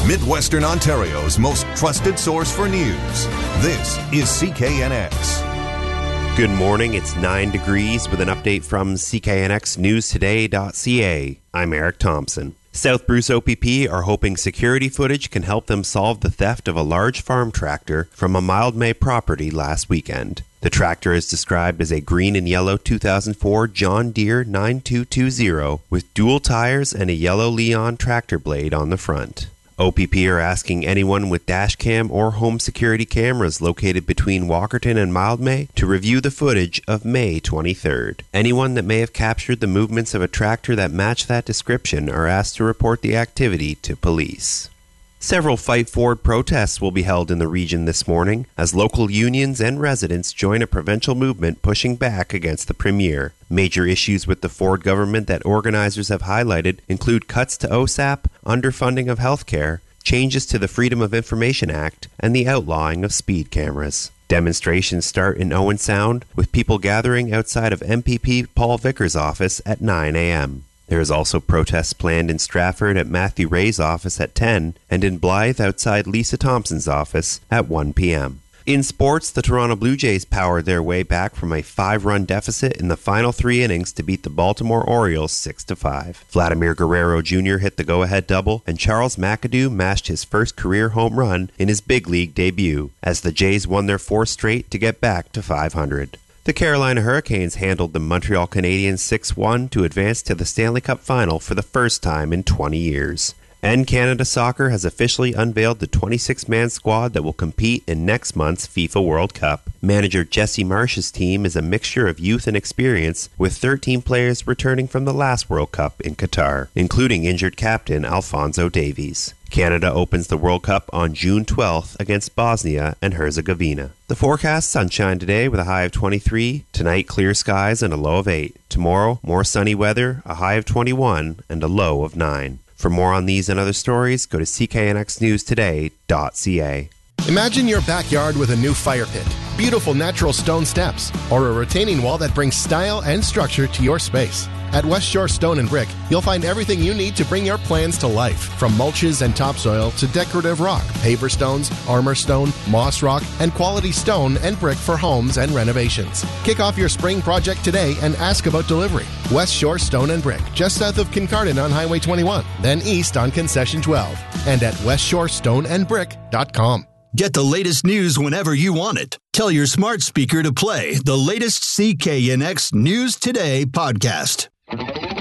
Midwestern Ontario's most trusted source for news. This is CKNX. Good morning. It's 9 degrees with an update from CKNXNewsToday.ca. I'm Eric Thompson. South Bruce OPP are hoping security footage can help them solve the theft of a large farm tractor from a Mildmay property last weekend. The tractor is described as a green and yellow 2004 John Deere 9220 with dual tires and a yellow Leon tractor blade on the front. OPP are asking anyone with dashcam or home security cameras located between Walkerton and Mildmay to review the footage of May 23rd. Anyone that may have captured the movements of a tractor that match that description are asked to report the activity to police. Several Fight Ford protests will be held in the region this morning as local unions and residents join a provincial movement pushing back against the Premier. Major issues with the Ford government that organizers have highlighted include cuts to OSAP, underfunding of healthcare, changes to the Freedom of Information Act, and the outlawing of speed cameras. Demonstrations start in Owen Sound, with people gathering outside of MPP Paul Vickers' office at 9 a.m. There is also protests planned in Stratford at Matthew Ray's office at 10 and in Blythe outside Lisa Thompson's office at 1 p.m. In sports, the Toronto Blue Jays powered their way back from a 5-run deficit in the final 3 innings to beat the Baltimore Orioles 6-5. Vladimir Guerrero Jr. hit the go-ahead double, and Charles McAdoo mashed his first career home run in his big league debut as the Jays won their 4th straight to get back to 500. The Carolina Hurricanes handled the Montreal Canadiens 6-1 to advance to the Stanley Cup Final for the first time in 20 years. And Canada Soccer has officially unveiled the 26-man squad that will compete in next month's FIFA World Cup. Manager Jesse Marsh's team is a mixture of youth and experience, with 13 players returning from the last World Cup in Qatar, including injured captain Alphonso Davies. Canada opens the World Cup on June 12th against Bosnia and Herzegovina. The forecast: sunshine today with a high of 23. Tonight, clear skies and a low of 8. Tomorrow, more sunny weather, a high of 21 and a low of 9. For more on these and other stories, go to CKNXNewsToday.ca. Imagine your backyard with a new fire pit, beautiful natural stone steps, or a retaining wall that brings style and structure to your space. At West Shore Stone and Brick, you'll find everything you need to bring your plans to life, from mulches and topsoil to decorative rock, paver stones, armor stone, moss rock, and quality stone and brick for homes and renovations. Kick off your spring project today and ask about delivery. West Shore Stone and Brick, just south of Kincardine on Highway 21, then east on Concession 12, and at westshorestone.brick.com. Get the latest news whenever you want it. Tell your smart speaker to play the latest CKNX News Today podcast.